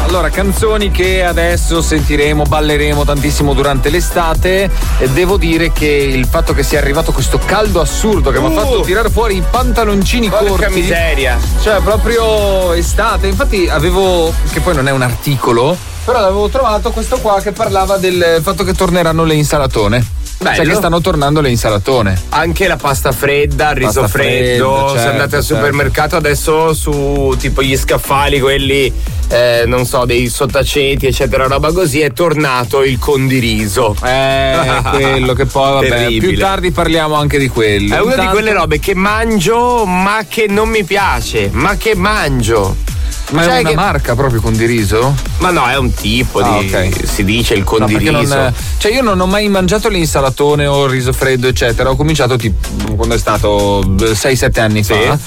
Allora, canzoni che adesso sentiremo, balleremo tantissimo durante l'estate. E devo dire che il fatto che sia arrivato questo caldo assurdo che mi ha fatto tirare fuori i pantaloncini corti. Porca miseria. Cioè, proprio estate. Infatti avevo, che poi non è un articolo, però avevo trovato questo qua che parlava del fatto che torneranno le insalatone. Bello. Cioè che stanno tornando le insalatone. Anche la pasta fredda, il riso freddo, certo, se andate al supermercato adesso su tipo gli scaffali, quelli non so, dei sottaceti eccetera, roba così, è tornato il condiriso. Quello che poi vabbè, terribile. più tardi parliamo anche di quello. È una di quelle robe che mangio ma che non mi piace, ma che mangio. Ma è una marca proprio condiriso? Ma no, è un tipo di. Okay. Si dice il condiriso. Cioè, io non ho mai mangiato l'insalatone o il riso freddo, eccetera. Ho cominciato tipo quando è stato 6-7 anni fa.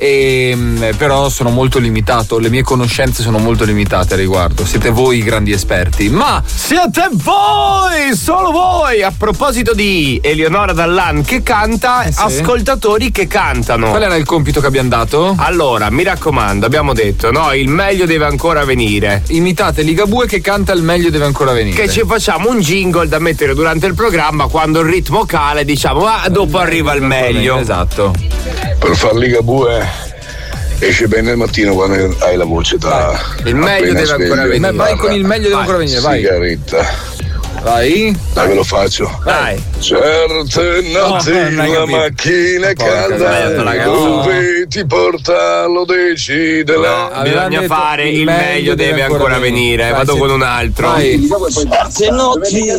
Però sono molto limitato. Le mie conoscenze sono molto limitate a riguardo. Siete voi i grandi esperti. Ma siete voi, solo voi. A proposito di Eleonora Dallan che canta, ascoltatori che cantano. Qual era il compito che abbiamo dato? Allora, mi raccomando, abbiamo detto, no? Il meglio deve ancora venire. Imitate Ligabue che canta il meglio deve ancora venire. Che ci facciamo un jingle da mettere durante il programma quando il ritmo cala e diciamo dopo arriva il meglio. Esatto. Per far Ligabue esce bene il mattino quando hai la voce da. Il meglio deve ancora venire. Vai con il meglio deve ancora venire, vai. Sigaretta. Vai. Dai, ve lo faccio. Dai. Certe notti la macchina è calda, dove ti porta lo decide la. Bisogna fare il meglio deve ancora venire. Vado con un altro. Certe notti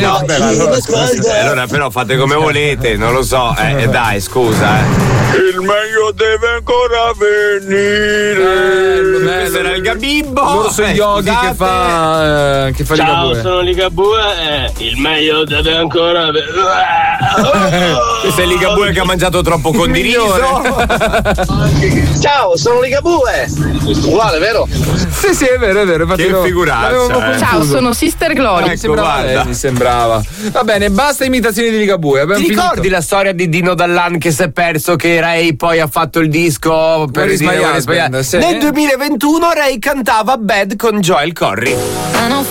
allora però fate come volete, non lo so. Dai, scusa. Il meglio deve ancora venire. Questo era il Gabibbo. L'orso Yogi che fa Ciao, Ligabue. sono Ligabue. Il meglio deve ancora Questo è Ligabue che ha mangiato troppo condiriso. Ciao, sono Ligabue. Uguale, vero? Sì, è vero. Che figuraccia. Ciao, sono Sister Glory. Ecco, guarda. Mi sembrava. Va bene, basta imitazioni di Ligabue. Ti ricordi la storia di Dino Dallan che si è perso, che Ray poi ha fatto il disco per Where is my husband? Sì. Nel 2021 Ray cantava Bad con Joel Corry.